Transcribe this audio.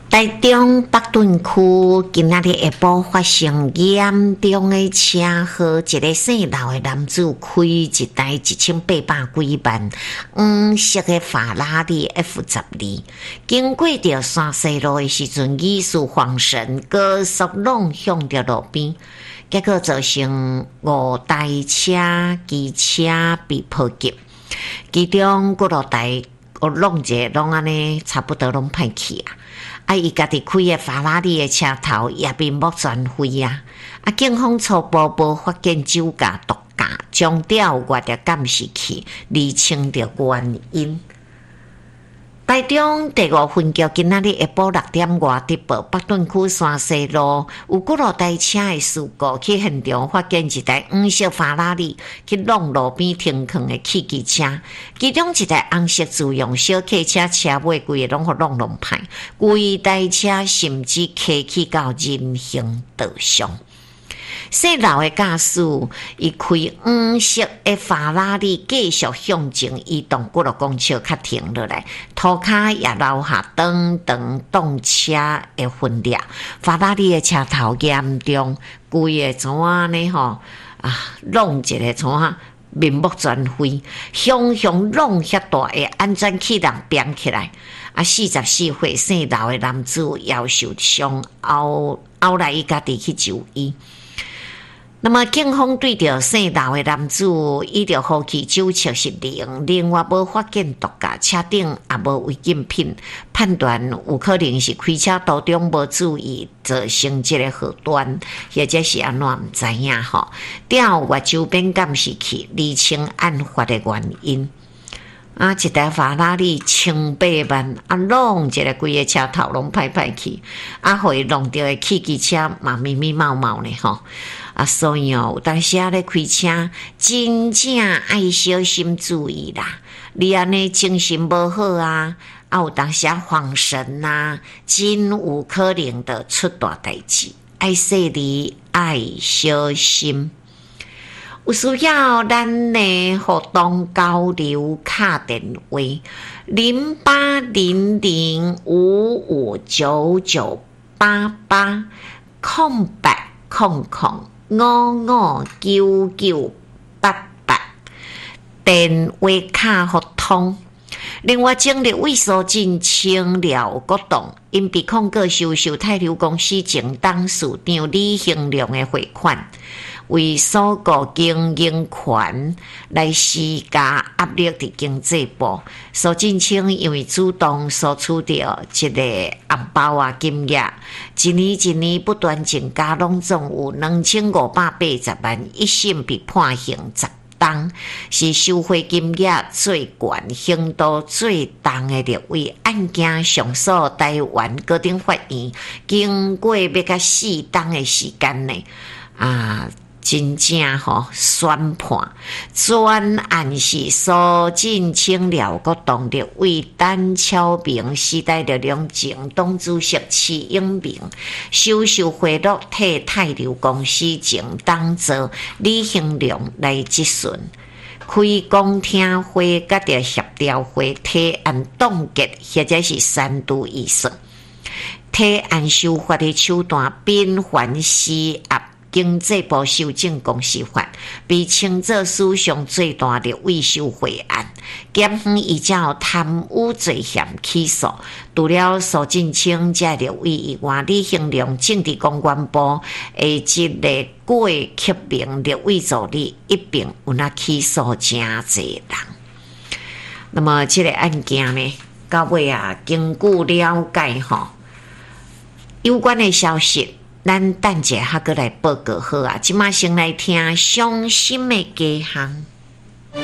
台中北屯区今仔日下晡发生严重的车祸，一个姓刘的男子开一台1800几万黄色的法拉利 F12，经过着山西路的时阵，疑似晃神，高速弄向着路边，结果造成5台车、机车被波及，其中几落台弄者拢安尼差不多拢歹去啊！伊家己开的法拉利的车头也面目全非啊！警方初步无发现酒驾、毒驾，将调阅的监视器厘清着原因。台中第5分局今仔日下晡6点外直报北屯区山西路有几落台车的事故，去现场发现一台黄色法拉利去弄路边停放的汽机车，其中一台红色自用小客车车尾规个拢互弄坏，规台车甚至开去到人行道上。姓刘的驾驶，伊开黄色的法拉利继续向前移动，几落公车较停落来，涂骹也留下长长动车的分裂。法拉利的车头严重，规个怎啊呢？弄一个怎啊？面目全非，向弄遐大的安全气囊编起来。44岁姓刘的男子腰受伤，后来伊家己去就医。那么，警方对着姓刘的男子依着呼气酒测是0，另外无发现毒驾，车顶也无违禁品，判断有可能是开车途中无注意造成这个祸端，或者是安怎唔知影吼。调阅周边监视器，厘清案发的原因。一台法拉利1800万，弄一个规个车头拢歹去，互伊弄到的汽机车嘛密密麻麻呢吼。所以有当时咧开车，真正爱小心注意啦。你安尼精神无好有当时晃神真有可能的出大代志。爱说你爱小心。有需要咱的互动交流卡电话0800559988空白00559988电话卡互通。另外，整日为所进清辽国栋因被控告收泰流公司前董事长李兴良的汇款，为所购经营权来施加压力伫经济部。苏进清因为主动索取到一个红包金额，一年不断增加，拢总有2580万，一审被判刑10档，是收贿金额最悬、刑度最重的立委。案件上诉台湾高等法院，经过要甲4档的时间呢，真正宣判专案是苏进清辽国栋立委陈超明、时代力量前党主席徐永明收受贿赂，替泰流公司前董座李兴良来质询。开公听会甲着协调会提案冻结或者是3度以上，提案修法的手段频繁施压。经济部修正公司法，被称作史上最大的未收贿案。检方依照贪污罪嫌起诉，除了苏进清这立委以外，李兴良政治公关部一个郭启明立委助理一并有起诉真侪人。那么这个案件呢，到尾经过了解有关的消息。咱等者还阁来报告好即马先来听伤心的家乡。